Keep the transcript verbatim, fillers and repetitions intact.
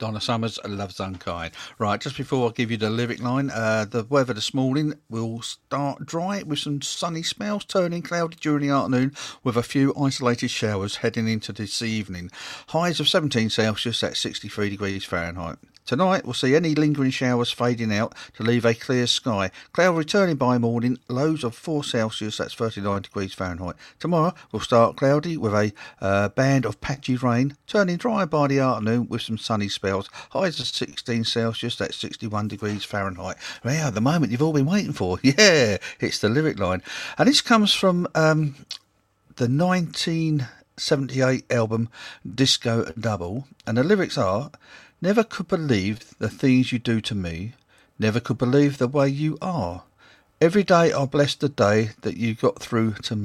Donna Summers loves Unkind. Right, just before I give you the lyric line, uh, the weather this morning will start dry with some sunny spells, turning cloudy during the afternoon with a few isolated showers heading into this evening. Highs of seventeen Celsius at sixty-three degrees Fahrenheit. Tonight we'll see any lingering showers fading out to leave a clear sky. Cloud returning by morning, lows of four Celsius, that's thirty-nine degrees Fahrenheit. Tomorrow we'll start cloudy with a uh, band of patchy rain, turning dry by the afternoon with some sunny spells. Highs of sixteen Celsius, that's sixty-one degrees Fahrenheit. Yeah, the moment you've all been waiting for. Yeah, it's the lyric line. And this comes from um, the nineteen seventy-eight album Disco Double. And the lyrics are, never could believe the things you do to me. Never could believe the way you are. Every day I bless the day that you got through to me.